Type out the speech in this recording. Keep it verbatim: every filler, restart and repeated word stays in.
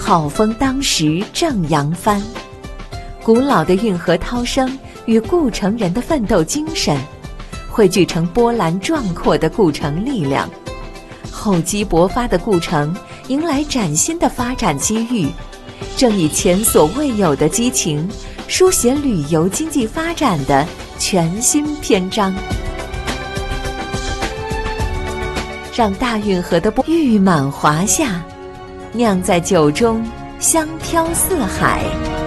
好风当时正扬帆。古老的运河涛声与故城人的奋斗精神，汇聚成波澜壮阔的故城力量。厚积薄发的故城迎来崭新的发展机遇，正以前所未有的激情，书写旅游经济发展的全新篇章。让大运河的波誉满华夏，酿在酒中，香飘四海。